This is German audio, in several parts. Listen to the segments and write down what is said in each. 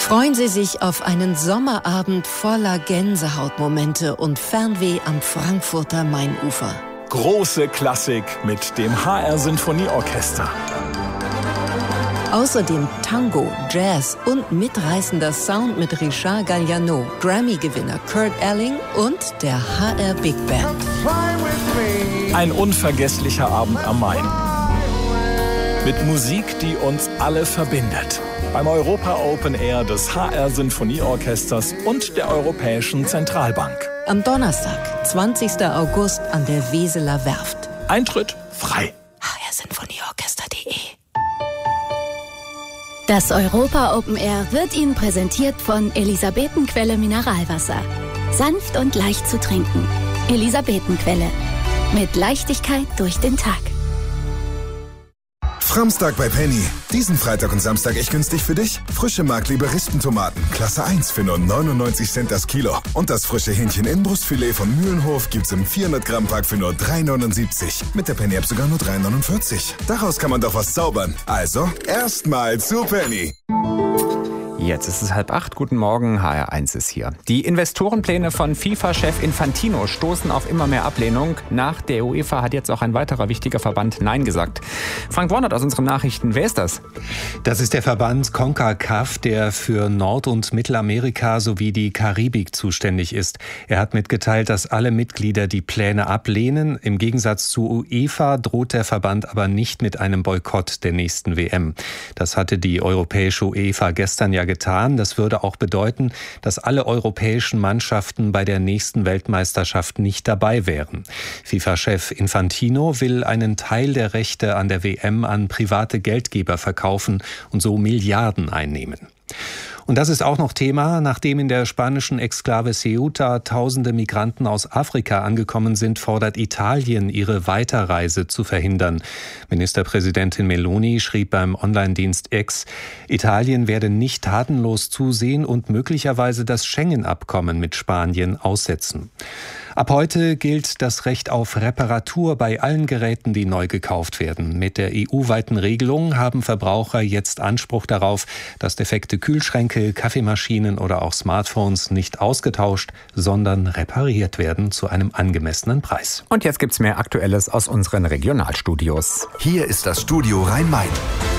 Freuen Sie sich auf einen Sommerabend voller Gänsehautmomente und Fernweh am Frankfurter Mainufer. Große Klassik mit dem HR Sinfonieorchester. Außerdem Tango, Jazz und mitreißender Sound mit Richard Galliano, Grammy-Gewinner Kurt Elling und der HR Big Band. Ein unvergesslicher Abend am Main. Mit Musik, die uns alle verbindet. Beim Europa Open Air des HR Sinfonieorchesters und der Europäischen Zentralbank. Am Donnerstag, 20. August an der Weseler Werft. Eintritt frei. hrsinfonieorchester.de. Das Europa Open Air wird Ihnen präsentiert von Elisabetenquelle Mineralwasser. Sanft und leicht zu trinken. Elisabetenquelle. Mit Leichtigkeit durch den Tag. Framstag bei Penny. Diesen Freitag und Samstag echt günstig für dich. Frische Markliebe Rispentomaten, Klasse 1 für nur 99 Cent das Kilo. Und das frische Hähnchen Inbrustfilet von Mühlenhof gibt's im 400 Gramm Pack für nur 3,79. Mit der Penny-App sogar nur 3,49. Daraus kann man doch was zaubern. Also, erstmal zu Penny. Jetzt ist es 7:30. Guten Morgen, HR1 ist hier. Die Investorenpläne von FIFA-Chef Infantino stoßen auf immer mehr Ablehnung. Nach der UEFA hat jetzt auch ein weiterer wichtiger Verband Nein gesagt. Frank Warnert aus unseren Nachrichten. Wer ist das? Das ist der Verband CONCACAF, der für Nord- und Mittelamerika sowie die Karibik zuständig ist. Er hat mitgeteilt, dass alle Mitglieder die Pläne ablehnen. Im Gegensatz zu UEFA droht der Verband aber nicht mit einem Boykott der nächsten WM. Das hatte die europäische UEFA gestern ja getan. Das würde auch bedeuten, dass alle europäischen Mannschaften bei der nächsten Weltmeisterschaft nicht dabei wären. FIFA-Chef Infantino will einen Teil der Rechte an der WM an private Geldgeber verkaufen und so Milliarden einnehmen. Und das ist auch noch Thema. Nachdem in der spanischen Exklave Ceuta tausende Migranten aus Afrika angekommen sind, fordert Italien, ihre Weiterreise zu verhindern. Ministerpräsidentin Meloni schrieb beim Online-Dienst X, Italien werde nicht tatenlos zusehen und möglicherweise das Schengen-Abkommen mit Spanien aussetzen. Ab heute gilt das Recht auf Reparatur bei allen Geräten, die neu gekauft werden. Mit der EU-weiten Regelung haben Verbraucher jetzt Anspruch darauf, dass defekte Kühlschränke, Kaffeemaschinen oder auch Smartphones nicht ausgetauscht, sondern repariert werden zu einem angemessenen Preis. Und jetzt gibt's mehr Aktuelles aus unseren Regionalstudios. Hier ist das Studio Rhein-Main.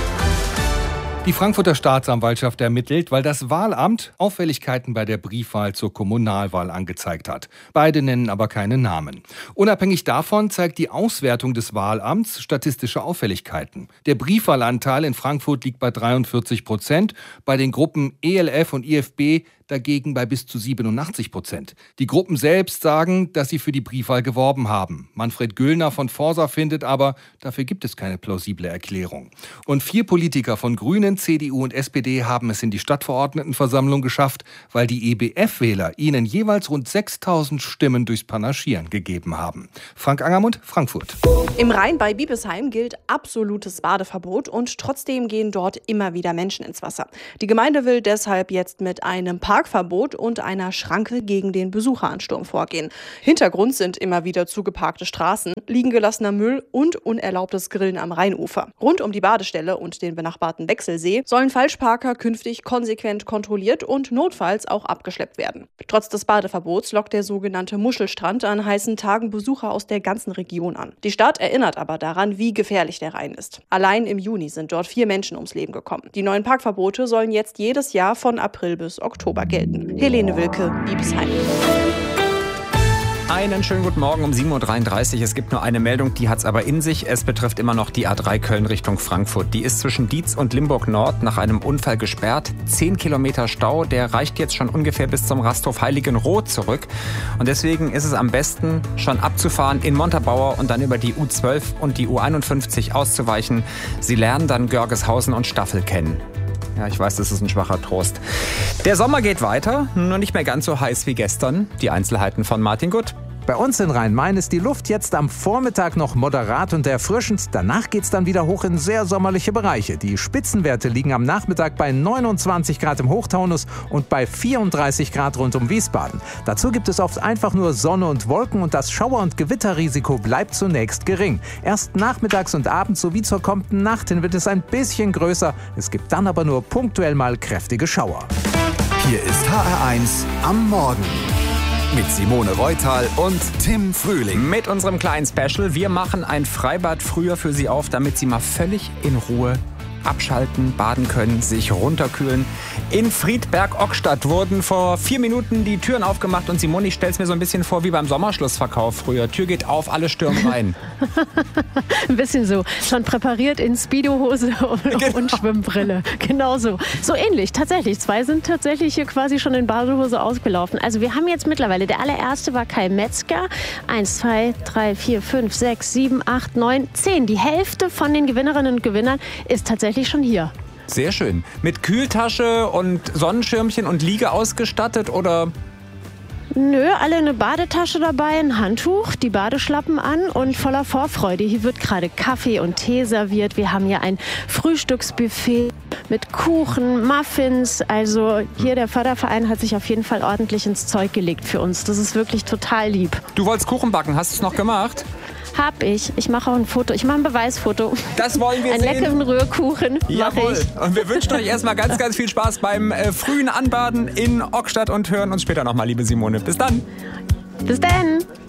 Die Frankfurter Staatsanwaltschaft ermittelt, weil das Wahlamt Auffälligkeiten bei der Briefwahl zur Kommunalwahl angezeigt hat. Beide nennen aber keine Namen. Unabhängig davon zeigt die Auswertung des Wahlamts statistische Auffälligkeiten. Der Briefwahlanteil in Frankfurt liegt bei 43%, bei den Gruppen ELF und IFB dagegen bei bis zu 87%. Die Gruppen selbst sagen, dass sie für die Briefwahl geworben haben. Manfred Güllner von Forsa findet aber, dafür gibt es keine plausible Erklärung. Und 4 Politiker von Grünen, CDU und SPD haben es in die Stadtverordnetenversammlung geschafft, weil die EBF-Wähler ihnen jeweils rund 6.000 Stimmen durchs Panaschieren gegeben haben. Frank Angermund, Frankfurt. Im Rhein bei Biebesheim gilt absolutes Badeverbot und trotzdem gehen dort immer wieder Menschen ins Wasser. Die Gemeinde will deshalb jetzt mit einem Parkverbot und einer Schranke gegen den Besucheransturm vorgehen. Hintergrund sind immer wieder zugeparkte Straßen, liegen gelassener Müll und unerlaubtes Grillen am Rheinufer. Rund um die Badestelle und den benachbarten Wechselsee sollen Falschparker künftig konsequent kontrolliert und notfalls auch abgeschleppt werden. Trotz des Badeverbots lockt der sogenannte Muschelstrand an heißen Tagen Besucher aus der ganzen Region an. Die Stadt erinnert aber daran, wie gefährlich der Rhein ist. Allein im Juni sind dort 4 Menschen ums Leben gekommen. Die neuen Parkverbote sollen jetzt jedes Jahr von April bis Oktober gelten. Helene Wilke, Biebesheim. Einen schönen guten Morgen um 7.33 Uhr. Es gibt nur eine Meldung, die hat es aber in sich. Es betrifft immer noch die A3 Köln Richtung Frankfurt. Die ist zwischen Dietz und Limburg Nord nach einem Unfall gesperrt. 10 Kilometer Stau, der reicht jetzt schon ungefähr bis zum Rasthof Heiligenroth zurück. Und deswegen ist es am besten, schon abzufahren in Montabaur und dann über die U12 und die U51 auszuweichen. Sie lernen dann Görgeshausen und Staffel kennen. Ja, ich weiß, das ist ein schwacher Trost. Der Sommer geht weiter, nur nicht mehr ganz so heiß wie gestern. Die Einzelheiten von Martin Gutt. Bei uns in Rhein-Main ist die Luft jetzt am Vormittag noch moderat und erfrischend. Danach geht's dann wieder hoch in sehr sommerliche Bereiche. Die Spitzenwerte liegen am Nachmittag bei 29 Grad im Hochtaunus und bei 34 Grad rund um Wiesbaden. Dazu gibt es oft einfach nur Sonne und Wolken und das Schauer- und Gewitterrisiko bleibt zunächst gering. Erst nachmittags und abends sowie zur kommenden Nacht hin wird es ein bisschen größer. Es gibt dann aber nur punktuell mal kräftige Schauer. Hier ist HR1 am Morgen. Mit Simone Reutal und Tim Frühling. Mit unserem kleinen Special. Wir machen ein Freibad früher für Sie auf, damit Sie mal völlig in Ruhe abschalten, baden können, sich runterkühlen. In Friedberg-Ockstadt wurden vor 4 Minuten die Türen aufgemacht und Simone, ich stell's mir so ein bisschen vor wie beim Sommerschlussverkauf früher. Tür geht auf, alle stürmen rein. Ein bisschen so. Schon präpariert in Speedo-Hose und Schwimmbrille. Genau so. So ähnlich, tatsächlich. 2 sind tatsächlich hier quasi schon in Badehose ausgelaufen. Also wir haben jetzt mittlerweile, der allererste war Kai Metzger. 1, 2, 3, 4, 5, 6, 7, 8, 9, 10. Die Hälfte von den Gewinnerinnen und Gewinnern ist tatsächlich schon hier. Sehr schön. Mit Kühltasche und Sonnenschirmchen und Liege ausgestattet oder? Nö, alle eine Badetasche dabei, ein Handtuch, die Badeschlappen an und voller Vorfreude. Hier wird gerade Kaffee und Tee serviert. Wir haben hier ein Frühstücksbuffet mit Kuchen, Muffins. Also hier der Förderverein hat sich auf jeden Fall ordentlich ins Zeug gelegt für uns. Das ist wirklich total lieb. Du wolltest Kuchen backen, hast du es noch gemacht? Hab ich. Ich mache auch ein Foto. Ich mache ein Beweisfoto. Das wollen wir sehen. Einen leckeren Rührkuchen mache ich. Und wir wünschen euch erstmal ganz, ganz viel Spaß beim frühen Anbaden in Ockstadt und hören uns später nochmal, liebe Simone. Bis dann. Bis dann.